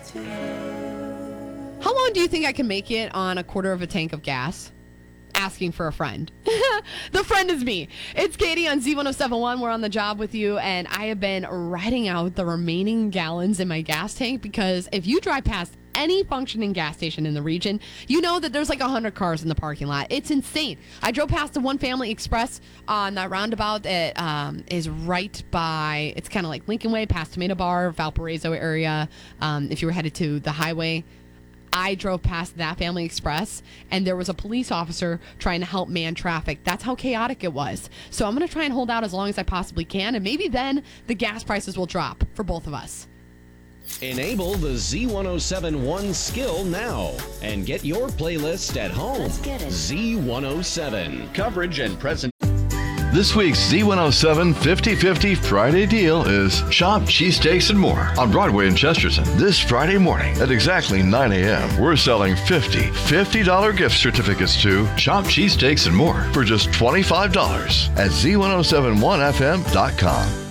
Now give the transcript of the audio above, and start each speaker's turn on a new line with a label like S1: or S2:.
S1: How long do you think I can make it on a quarter of a tank of gas? Asking for a friend. The friend is me. It's Katie on Z1071. We're on the job with you, and I have been writing out the remaining gallons in my gas tank because if you drive past any functioning gas station in the region, you know that there's like 100 cars in the parking lot. It's insane. I drove past the One Family Express on that roundabout that is right by, it's kind of like Lincoln Way, past Tomato Bar, Valparaiso area. If you were headed to the highway, I drove past that Family Express, and there was a police officer trying to help man traffic. That's how chaotic it was. So I'm going to try and hold out as long as I possibly can, and maybe then the gas prices will drop for both of us.
S2: Enable the Z1071 skill now and get your playlist at home.
S3: Let's get it.
S2: Z107. Coverage and present.
S4: This week's Z107 50-50 Friday deal is Shop Cheesesteaks and More on Broadway in Chesterton. This Friday morning at exactly 9 a.m., we're selling $50 gift certificates to Shop Cheesesteaks and More for just $25 at Z1071FM.com.